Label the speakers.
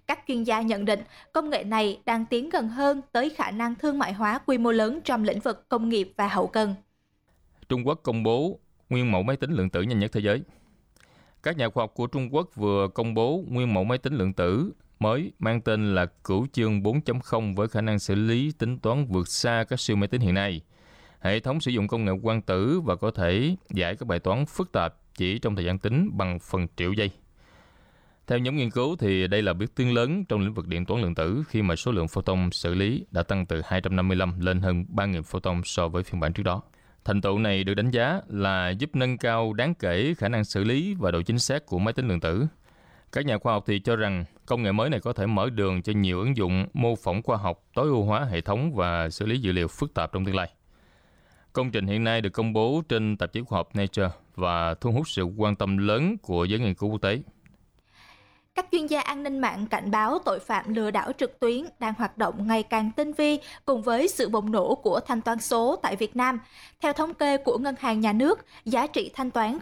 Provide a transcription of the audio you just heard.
Speaker 1: Các chuyên gia nhận định công nghệ này đang tiến gần hơn tới khả năng thương mại hóa quy mô lớn trong lĩnh vực công nghiệp và hậu cần.
Speaker 2: Trung Quốc công bố nguyên mẫu máy tính lượng tử nhanh nhất thế giới. Các nhà khoa học của Trung Quốc vừa công bố nguyên mẫu máy tính lượng tử mới mang tên là Cửu Chương 4.0 với khả năng xử lý tính toán vượt xa các siêu máy tính hiện nay. Hệ thống sử dụng công nghệ quang tử và có thể giải các bài toán phức tạp chỉ trong thời gian tính bằng phần triệu giây. Theo nhóm nghiên cứu thì đây là bước tiến lớn trong lĩnh vực điện toán lượng tử khi mà số lượng photon xử lý đã tăng từ 255 lên hơn 3.000 photon so với phiên bản trước đó. Thành tựu này được đánh giá là giúp nâng cao đáng kể khả năng xử lý và độ chính xác của máy tính lượng tử. Các nhà khoa học thì cho rằng công nghệ mới này có thể mở đường cho nhiều ứng dụng mô phỏng khoa học, tối ưu hóa hệ thống và xử lý dữ liệu phức tạp trong tương lai. Công trình hiện nay được công bố trên tạp chí khoa học Nature và thu hút sự quan tâm lớn của giới nghiên cứu quốc tế.
Speaker 1: Các chuyên gia an ninh mạng cảnh báo tội phạm lừa đảo trực tuyến đang hoạt động ngày càng tinh vi cùng với sự bùng nổ của thanh toán số tại Việt Nam. Theo thống kê của Ngân hàng Nhà nước, giá trị thanh toán